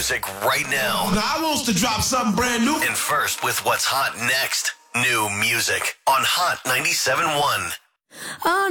music right now. Now I wants to drop something brand new. And first with what's hot next. New music on Hot 97.1. Oh,